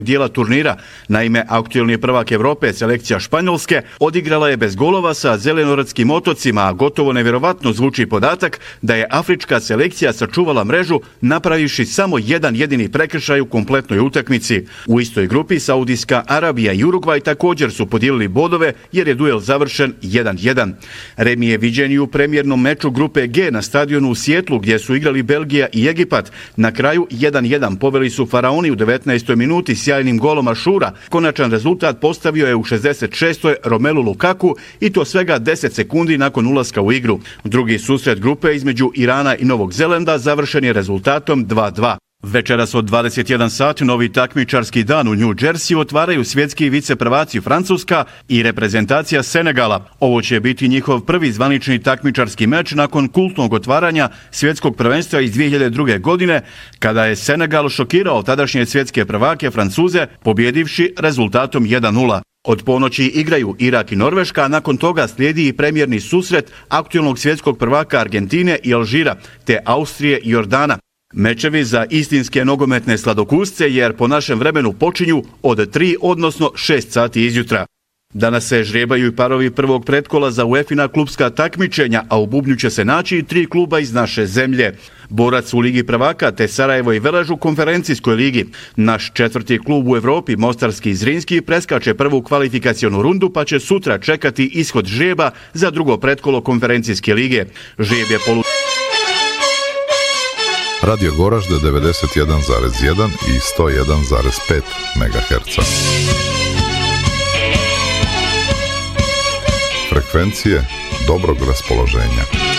dijela turnira. Naime, aktuelni prvak Evrope, selekcija Španjolske, odigrala je bez golova sa Zelenoradskim otocima, a gotovo nevjerovatno zvuči podatak da je afrička selekcija sačuvala mrežu napravivši samo jedan jedini prekršaj u kompletnoj utakmici. U istoj grupi Saudijska Arabija i Urugvaj također su podijelili bodove jer je duel završen 1-1. Remi je viđen i u premijernom meču grupe G na stadionu u Sijetlu gdje su igrali Belgija i Egipat. Na kraju 1-1 poveli su Faraoni u 19. minuti sjajnim golom Ašura. Konačan rezultat postavio je u 66. Romelu Lukaku i to svega 10 sekundi nakon ulaska u igru. Drugi susret grupe između Irana i Novog Zelanda završen je rezultatom 2-2. Večeras od 21 sat novi takmičarski dan u New Jersey otvaraju svjetski viceprvaci Francuska i reprezentacija Senegala. Ovo će biti njihov prvi zvanični takmičarski meč nakon kultnog otvaranja svjetskog prvenstva iz 2002. godine, kada je Senegal šokirao tadašnje svjetske prvake Francuze, pobjedivši rezultatom 1-0. Od ponoći igraju Irak i Norveška, a nakon toga slijedi i premijerni susret aktuelnog svjetskog prvaka Argentine i Alžira, te Austrije i Jordana. Mečevi za istinske nogometne sladokusce jer po našem vremenu počinju od 3 odnosno 6 sati izjutra. Danas se žrebaju i parovi prvog pretkola za UEFA klubska takmičenja, a u bubnju će se naći i 3 kluba iz naše zemlje. Borac u Ligi prvaka te Sarajevo i Velež u konferencijskoj ligi. Naš 4. klub u Evropi, Mostarski i Zrinski, preskače prvu kvalifikacionu rundu pa će sutra čekati ishod žreba za drugo pretkolo konferencijske lige. Žreb je Radio Goražde 91,1 i 101,5 MHz. Frekvencije dobrog raspoloženja.